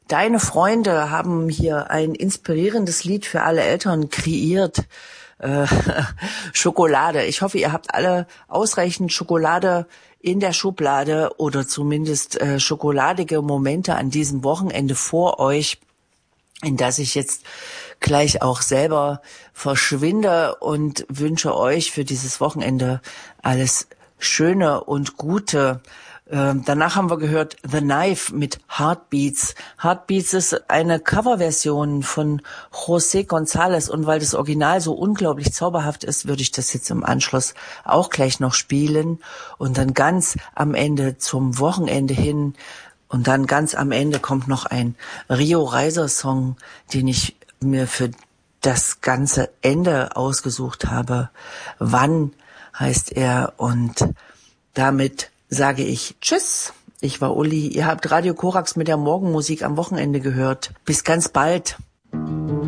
Deine Freunde haben hier ein inspirierendes Lied für alle Eltern kreiert. Schokolade. Ich hoffe, ihr habt alle ausreichend Schokolade in der Schublade oder zumindest schokoladige Momente an diesem Wochenende vor euch, in das ich jetzt gleich auch selber verschwinde, und wünsche euch für dieses Wochenende alles Schöne und Gute. Danach haben wir gehört The Knife mit Heartbeats. Heartbeats ist eine Coverversion von José González, und weil das Original so unglaublich zauberhaft ist, würde ich das jetzt im Anschluss auch gleich noch spielen. Und dann ganz am Ende zum Wochenende hin, und dann ganz am Ende kommt noch ein Rio Reiser Song, den ich mir für das ganze Ende ausgesucht habe. Wann heißt er, und damit sage ich Tschüss. Ich war Uli. Ihr habt Radio Korax mit der Morgenmusik am Wochenende gehört. Bis ganz bald.